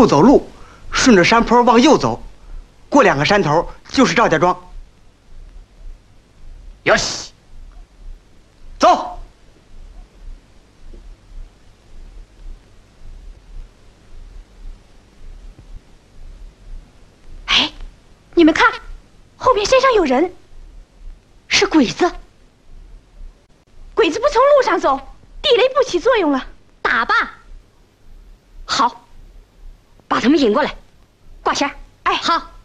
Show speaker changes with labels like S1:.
S1: 不走路，顺着山坡往右走，过2个山头就是赵家庄。
S2: よし，
S1: 走。
S3: 哎，你们看，后面山上有人，是鬼子。鬼子不从路上走，地雷不起作用了，打吧。
S4: 好，把他们引过来，挂弦。
S3: 哎，
S4: 好。